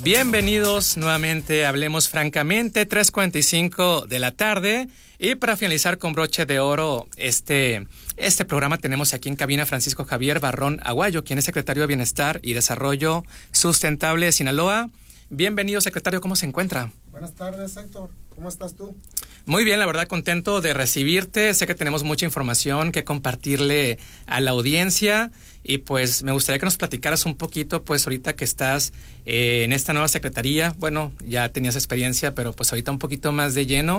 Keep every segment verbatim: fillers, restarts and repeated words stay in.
Bienvenidos nuevamente a Hablemos Francamente, tres cuarenta y cinco de la tarde. Y para finalizar con broche de oro este, este programa, tenemos aquí en cabina Francisco Javier Barrón Aguayo, quien es secretario de Bienestar y Desarrollo Sustentable de Sinaloa. Bienvenido, secretario, ¿cómo se encuentra? Buenas tardes, Héctor. ¿Cómo estás tú? Muy bien, la verdad, contento de recibirte. Sé que tenemos mucha información que compartirle a la audiencia y pues me gustaría que nos platicaras un poquito, pues ahorita que estás eh, en esta nueva secretaría. Bueno, ya tenías experiencia, pero pues ahorita un poquito más de lleno.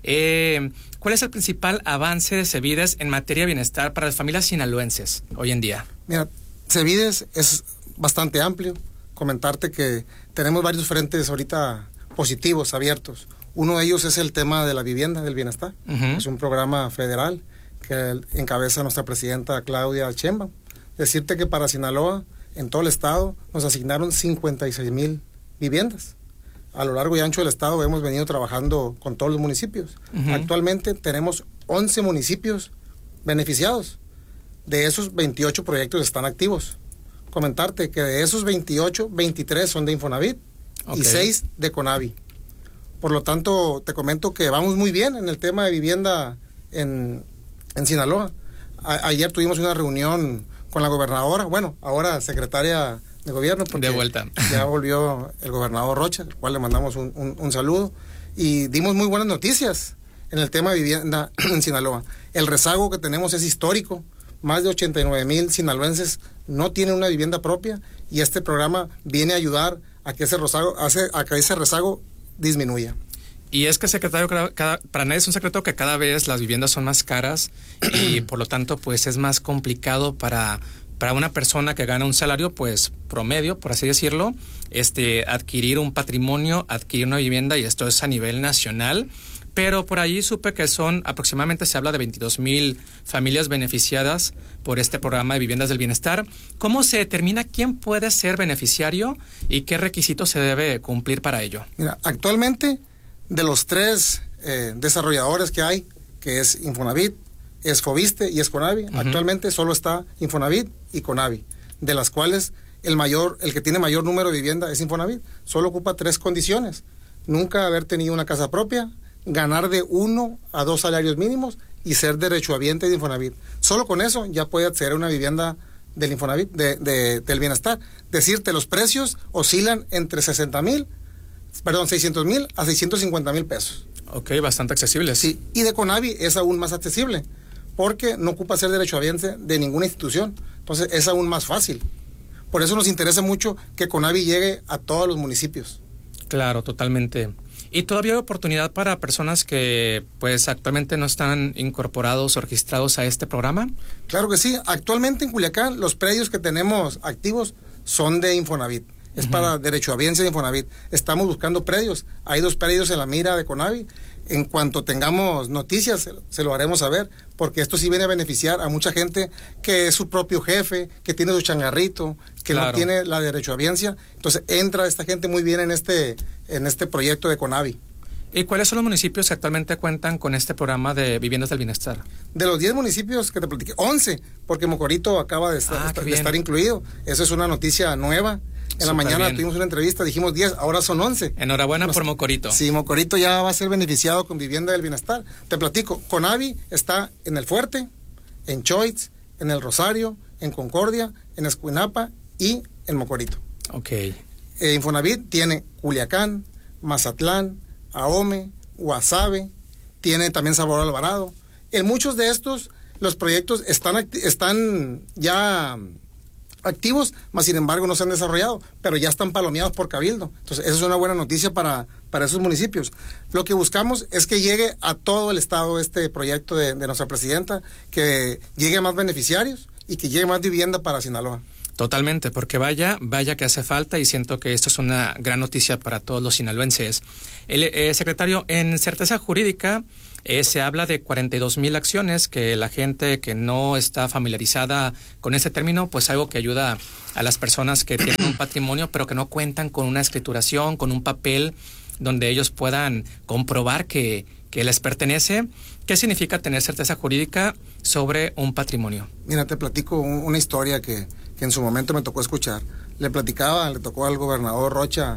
Eh, ¿Cuál es el principal avance de CEBIDES en materia de bienestar para las familias sinaloenses hoy en día? Mira, CEBIDES es bastante amplio. Comentarte que tenemos varios frentes ahorita positivos, abiertos. Uno de ellos es el tema de la vivienda, del bienestar. Uh-huh. Es un programa federal que encabeza nuestra presidenta Claudia Sheinbaum. Decirte que para Sinaloa, en todo el estado, nos asignaron cincuenta y seis mil viviendas. A lo largo y ancho del estado hemos venido trabajando con todos los municipios. Uh-huh. Actualmente tenemos once municipios beneficiados. De esos, veintiocho proyectos están activos. Comentarte que de esos veintiocho, veintitrés son de Infonavit, okay, y seis de Conavi. Por lo tanto, te comento que vamos muy bien en el tema de vivienda en, en Sinaloa. A, ayer tuvimos una reunión con la gobernadora, bueno, ahora secretaria de gobierno, porque de vuelta ya volvió el gobernador Rocha, al cual le mandamos un, un, un saludo, y dimos muy buenas noticias en el tema de vivienda en Sinaloa. El rezago que tenemos es histórico. Más de ochenta y nueve mil sinaloenses no tienen una vivienda propia, y este programa viene a ayudar a que ese rezago, a que ese rezago disminuya. Y es que, secretario, cada, cada, para nadie es un secreto que cada vez las viviendas son más caras y por lo tanto pues es más complicado para, para una persona que gana un salario pues promedio, por así decirlo, este adquirir un patrimonio, adquirir una vivienda, y esto es a nivel nacional. Pero por ahí supe que son aproximadamente, se habla de veintidós mil familias beneficiadas por este programa de viviendas del bienestar. ¿Cómo se determina quién puede ser beneficiario y qué requisitos se debe cumplir para ello? Mira, actualmente de los tres eh, desarrolladores que hay, que es Infonavit, es Foviste y es Conavi, uh-huh, actualmente solo está Infonavit y Conavi, de las cuales el mayor, el que tiene mayor número de vivienda es Infonavit. Solo ocupa tres condiciones: nunca haber tenido una casa propia, ganar de uno a dos salarios mínimos y ser derechohabiente de Infonavit. Solo con eso ya puede acceder a una vivienda del Infonavit, de, de, del bienestar. Decirte, los precios oscilan entre sesenta mil, perdón, seiscientos mil a seiscientos cincuenta mil pesos. Ok, bastante accesible. Sí, y de Conavi es aún más accesible, porque no ocupa ser derechohabiente de ninguna institución. Entonces es aún más fácil. Por eso nos interesa mucho que Conavi llegue a todos los municipios. Claro, totalmente. ¿Y todavía hay oportunidad para personas que pues actualmente no están incorporados o registrados a este programa? Claro que sí. Actualmente en Culiacán los predios que tenemos activos son de Infonavit. Es uh-huh, para derechohabientes de Infonavit. Estamos buscando predios. Hay dos predios en la mira de Conavi. En cuanto tengamos noticias, se lo haremos saber, porque esto sí viene a beneficiar a mucha gente que es su propio jefe, que tiene su changarrito, que claro, no tiene la derechohabiencia. Entonces entra esta gente muy bien en este, en este proyecto de Conavi. ¿Y cuáles son los municipios que actualmente cuentan con este programa de viviendas del bienestar? De los diez municipios que te platiqué, once, porque Mocorito acaba de estar, ah, de estar incluido. Eso es una noticia nueva. En la mañana bien, tuvimos una entrevista, dijimos diez, ahora son once. Enhorabuena Nos, por Mocorito. Sí, Mocorito ya va a ser beneficiado con vivienda del bienestar. Te platico, Conavi está en El Fuerte, en Choix, en El Rosario, en Concordia, en Escuinapa y en Mocorito. Ok. Eh, Infonavit tiene Culiacán, Mazatlán, Ahome, Guasave, tiene también Sabor Alvarado. En muchos de estos, los proyectos están, están ya activos, mas sin embargo no se han desarrollado, pero ya están palomeados por Cabildo. Entonces, esa es una buena noticia para, para esos municipios. Lo que buscamos es que llegue a todo el estado este proyecto de, de nuestra presidenta, que llegue a más beneficiarios y que llegue más vivienda para Sinaloa. Totalmente, porque vaya, vaya que hace falta, y siento que esto es una gran noticia para todos los sinaloenses. El eh, secretario, en certeza jurídica, Eh, se habla de cuarenta y dos mil acciones, que la gente que no está familiarizada con ese término, pues algo que ayuda a las personas que tienen un patrimonio, pero que no cuentan con una escrituración, con un papel donde ellos puedan comprobar que, que les pertenece. ¿Qué significa tener certeza jurídica sobre un patrimonio? Mira, te platico un, una historia que, que en su momento me tocó escuchar. Le platicaba, le tocó al gobernador Rocha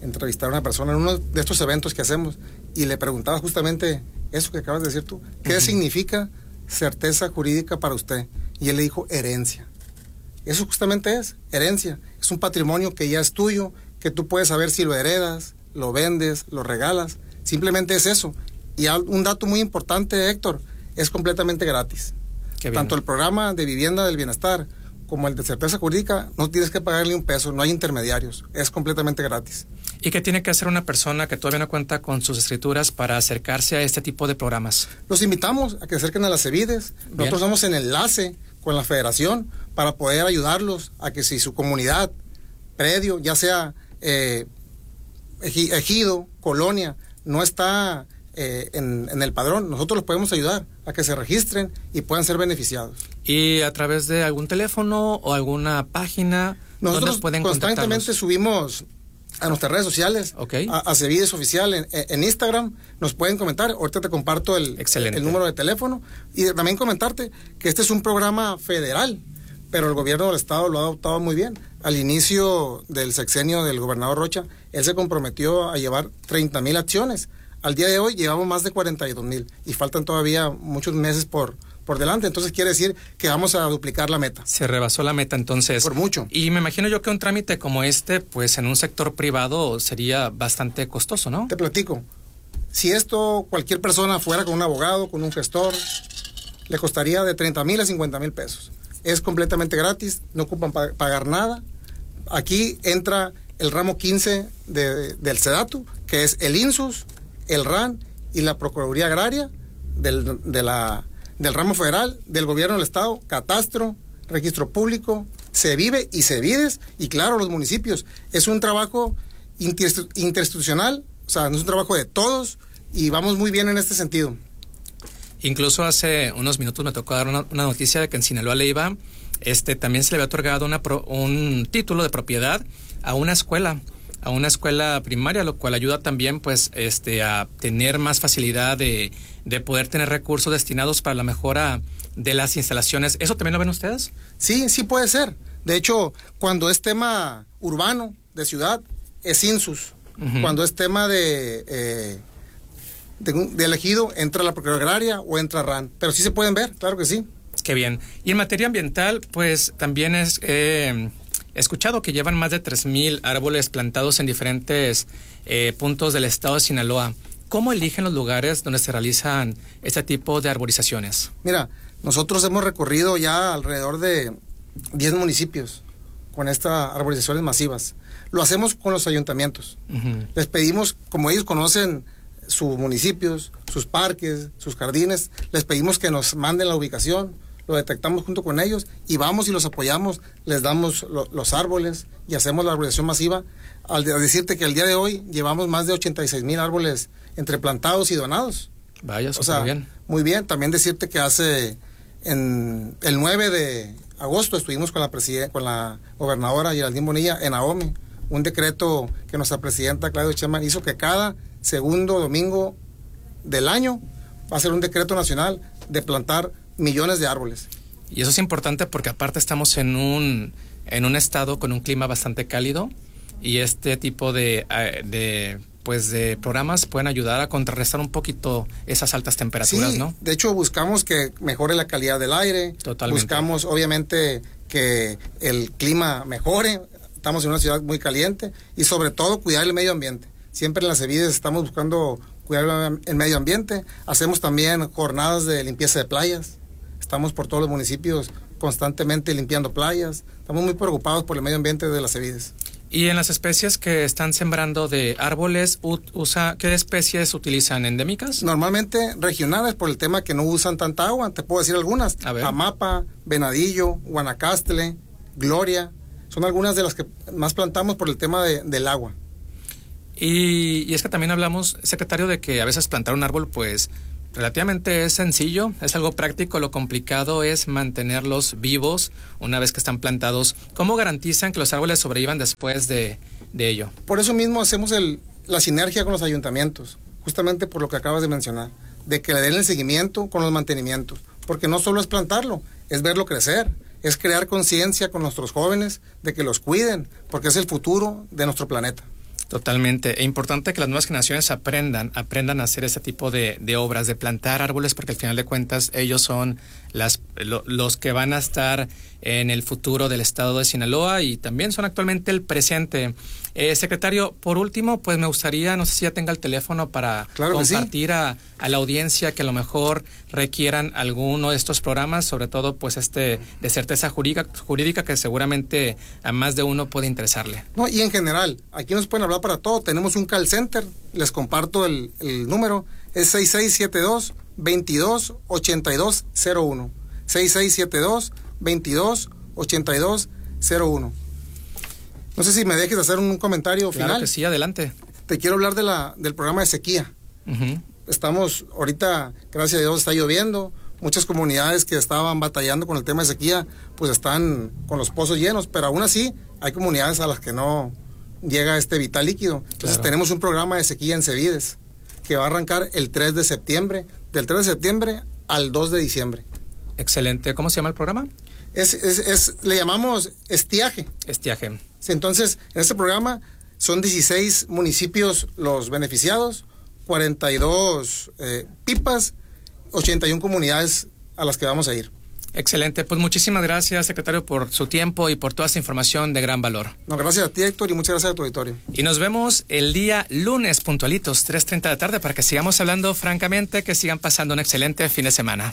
entrevistar a una persona en uno de estos eventos que hacemos y le preguntaba justamente eso que acabas de decir tú. ¿Qué uh-huh. significa certeza jurídica para usted? Y él le dijo herencia. Eso justamente es herencia. Es un patrimonio que ya es tuyo, que tú puedes saber si lo heredas, lo vendes, lo regalas. Simplemente es eso. Y un dato muy importante, Héctor, es completamente gratis. Tanto el programa de vivienda del bienestar como el de certeza jurídica, no tienes que pagarle un peso, no hay intermediarios, es completamente gratis. ¿Y qué tiene que hacer una persona que todavía no cuenta con sus escrituras para acercarse a este tipo de programas? Los invitamos a que se acerquen a las CEVIDES. Bien. Nosotros somos en enlace con la federación para poder ayudarlos a que si su comunidad, predio, ya sea eh, ejido, colonia, no está eh, en, en el padrón, nosotros los podemos ayudar a que se registren y puedan ser beneficiados. ¿Y a través de algún teléfono o alguna página? Nosotros pueden constantemente subimos a nuestras redes sociales, okay. a, a CEVIDES Oficial en, en Instagram, nos pueden comentar. Ahorita te comparto el, el número de teléfono y también comentarte que este es un programa federal, pero el gobierno del estado lo ha adoptado muy bien. Al inicio del sexenio del gobernador Rocha, él se comprometió a llevar treinta mil acciones. Al día de hoy llevamos más de cuarenta y dos mil y faltan todavía muchos meses por, por delante. Entonces quiere decir que vamos a duplicar la meta. Se rebasó la meta entonces. Por mucho. Y me imagino yo que un trámite como este, pues en un sector privado sería bastante costoso, ¿no? Te platico. Si esto cualquier persona fuera con un abogado, con un gestor, le costaría de treinta mil a cincuenta mil pesos. Es completamente gratis, no ocupan pa- pagar nada. Aquí entra el ramo quince de, del SEDATU, que es el INSUS, el R A N y la Procuraduría Agraria del, de la, del ramo federal, del gobierno del estado, catastro, registro público, CEVIVE y CEVIDES, y claro, los municipios. Es un trabajo inter- interinstitucional, o sea, no es un trabajo de todos, y vamos muy bien en este sentido. Incluso hace unos minutos me tocó dar una, una noticia de que en Sinaloa Leiva este, también se le había otorgado una pro, un título de propiedad a una escuela, a una escuela primaria, lo cual ayuda también pues este a tener más facilidad de, de poder tener recursos destinados para la mejora de las instalaciones. ¿Eso también lo ven ustedes? Sí, sí puede ser. De hecho, cuando es tema urbano, de ciudad, es INSUS. Uh-huh. Cuando es tema de, eh, de, de elegido, entra la Procuraduría Agraria o entra R A N. Pero sí se pueden ver, claro que sí. Qué bien. Y en materia ambiental, pues también es... Eh, He escuchado que llevan más de tres mil árboles plantados en diferentes eh, puntos del estado de Sinaloa. ¿Cómo eligen los lugares donde se realizan este tipo de arborizaciones? Mira, nosotros hemos recorrido ya alrededor de diez municipios con estas arborizaciones masivas. Lo hacemos con los ayuntamientos. Uh-huh. Les pedimos, como ellos conocen sus municipios, sus parques, sus jardines, les pedimos que nos manden la ubicación. Lo detectamos junto con ellos y vamos y los apoyamos, les damos lo, los árboles y hacemos la arborización masiva. Al, de, al decirte que el día de hoy llevamos más de ochenta y seis mil árboles entre plantados y donados. Vaya, o sea, bien. Muy bien. También decirte que hace en el nueve de agosto estuvimos con la presiden- con la gobernadora Geraldine Bonilla en Ahome, un decreto que nuestra presidenta Claudia Sheinbaum hizo que cada segundo domingo del año va a ser un decreto nacional de plantar millones de árboles. Y eso es importante porque aparte estamos en un en un estado con un clima bastante cálido y este tipo de, de pues de programas pueden ayudar a contrarrestar un poquito esas altas temperaturas, sí, ¿no? De hecho buscamos que mejore la calidad del aire. Totalmente. Buscamos obviamente que el clima mejore. Estamos en una ciudad muy caliente y sobre todo cuidar el medio ambiente. Siempre en las CEVIDES estamos buscando cuidar el medio ambiente. Hacemos también jornadas de limpieza de playas. Estamos por todos los municipios constantemente limpiando playas. Estamos muy preocupados por el medio ambiente de las CEVIDES. Y en las especies que están sembrando de árboles, usa, ¿qué especies utilizan? ¿Endémicas? Normalmente regionales por el tema que no usan tanta agua. Te puedo decir algunas. A ver. Amapa, Venadillo, Guanacastle, Gloria. Son algunas de las que más plantamos por el tema de, del agua. Y, y es que también hablamos, secretario, de que a veces plantar un árbol pues relativamente es sencillo, es algo práctico. Lo complicado es mantenerlos vivos una vez que están plantados. ¿Cómo garantizan que los árboles sobrevivan después de, de ello? Por eso mismo hacemos el, la sinergia con los ayuntamientos, justamente por lo que acabas de mencionar, de que le den el seguimiento con los mantenimientos, porque no solo es plantarlo, es verlo crecer, es crear conciencia con nuestros jóvenes de que los cuiden, porque es el futuro de nuestro planeta. Totalmente. Es importante que las nuevas generaciones aprendan, aprendan a hacer este tipo de, de obras, de plantar árboles, porque al final de cuentas ellos son las, lo, los que van a estar en el futuro del estado de Sinaloa y también son actualmente el presente. Eh, secretario, por último, pues me gustaría, no sé si ya tenga el teléfono para claro compartir sí. a, a la audiencia que a lo mejor requieran alguno de estos programas, sobre todo pues este de certeza jurídica, jurídica que seguramente a más de uno puede interesarle. No, y en general, aquí nos pueden hablar para todo. Tenemos un call center, les comparto el, el número, es seis seis siete dos, veintidós, ochenta y dos cero uno. seis seis siete dos, veintidós, ochenta y dos cero uno. No sé si me dejes hacer un comentario claro final. Claro que sí, adelante. Te quiero hablar de la, del programa de sequía. Uh-huh. Estamos, ahorita, gracias a Dios, está lloviendo. Muchas comunidades que estaban batallando con el tema de sequía, pues están con los pozos llenos, pero aún así hay comunidades a las que no llega este vital líquido. Entonces claro. tenemos un programa de sequía en Cevides que va a arrancar el tres de septiembre, del tres de septiembre al dos de diciembre. Excelente. ¿Cómo se llama el programa? Es, es, es, le llamamos estiaje. Estiaje. Entonces, en este programa son dieciséis municipios los beneficiados, cuarenta y dos eh, pipas, ochenta y una comunidades a las que vamos a ir. Excelente, pues muchísimas gracias, secretario, por su tiempo y por toda esta información de gran valor. No, gracias a ti, Héctor, y muchas gracias a tu auditorio. Y nos vemos el día lunes puntualitos, tres treinta de la tarde, para que sigamos hablando francamente, que sigan pasando un excelente fin de semana.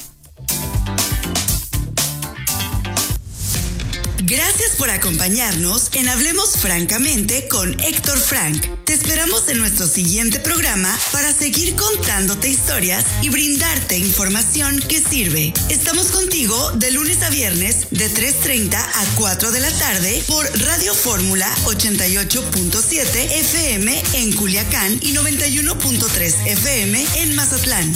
Gracias por acompañarnos en Hablemos Francamente con Héctor Frank. Te esperamos en nuestro siguiente programa para seguir contándote historias y brindarte información que sirve. Estamos contigo de lunes a viernes de tres treinta a cuatro de la tarde por Radio Fórmula ochenta y ocho punto siete F M en Culiacán y noventa y uno punto tres F M en Mazatlán.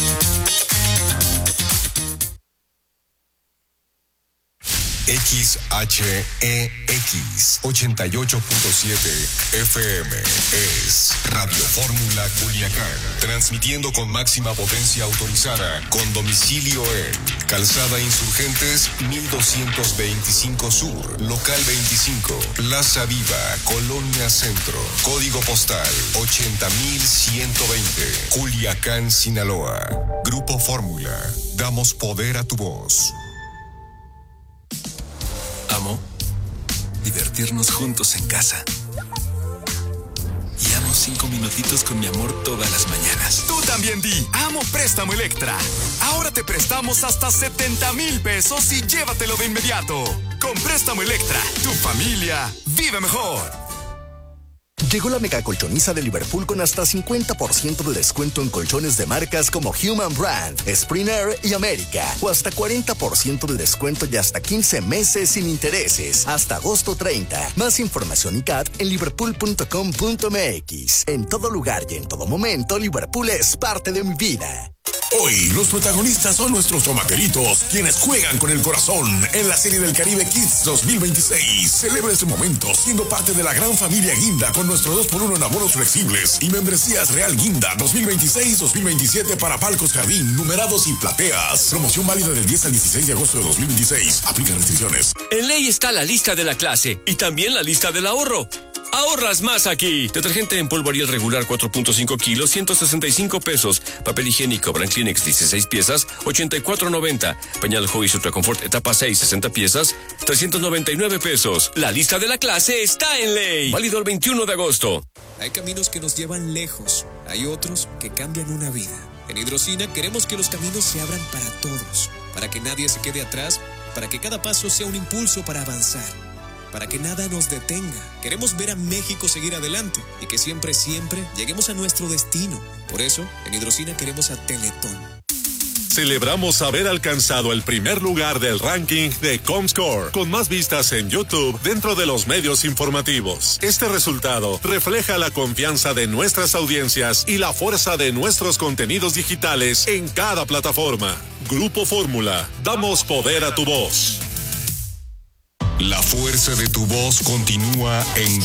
X H E X ochenta y ocho punto siete F M es Radio Fórmula Culiacán, transmitiendo con máxima potencia autorizada, con domicilio en Calzada Insurgentes mil doscientos veinticinco Sur, Local veinticinco, Plaza Viva, Colonia Centro, Código Postal ochenta mil ciento veinte, Culiacán, Sinaloa. Grupo Fórmula, damos poder a tu voz. Amo divertirnos juntos en casa. Y amo cinco minutitos con mi amor todas las mañanas. Tú también di, amo Préstamo Electra. Ahora te prestamos hasta setenta mil pesos y llévatelo de inmediato. Con Préstamo Electra, tu familia vive mejor. Llegó la mega colchoniza de Liverpool con hasta cincuenta por ciento de descuento en colchones de marcas como Human Brand, Springer y América. O hasta cuarenta por ciento de descuento y hasta quince meses sin intereses. Hasta agosto treinta. Más información y C A T en liverpool punto com punto m x. En todo lugar y en todo momento, Liverpool es parte de mi vida. Hoy los protagonistas son nuestros tomaqueritos, quienes juegan con el corazón en la Serie del Caribe Kids dos mil veintiséis. Celebra este momento siendo parte de la gran familia Guinda con nuestro dos por uno en abonos flexibles y membresías Real Guinda dos mil veintiséis dos mil veintisiete para palcos jardín, numerados y plateas. Promoción válida del diez al dieciséis de agosto de dos mil veintiséis. Aplican restricciones. En ley está la lista de la clase y también la lista del ahorro. Ahorras más aquí. Detergente en polvo Ariel regular cuatro punto cinco kilos, ciento sesenta y cinco pesos. Papel higiénico Brankleenex dieciséis piezas, ochenta y cuatro noventa. Pañal Huggies Ultra Confort etapa seis, sesenta piezas, trescientos noventa y nueve pesos. La lista de la clase está en ley. Válido el veintiuno de agosto. Hay caminos que nos llevan lejos. Hay otros que cambian una vida. En Hidrocina queremos que los caminos se abran para todos. Para que nadie se quede atrás. Para que cada paso sea un impulso para avanzar. Para que nada nos detenga. Queremos ver a México seguir adelante y que siempre, siempre lleguemos a nuestro destino. Por eso, en Hidrocina queremos a Teletón. Celebramos haber alcanzado el primer lugar del ranking de Comscore, con más vistas en YouTube dentro de los medios informativos. Este resultado refleja la confianza de nuestras audiencias y la fuerza de nuestros contenidos digitales en cada plataforma. Grupo Fórmula, damos poder a tu voz. La fuerza de tu voz continúa en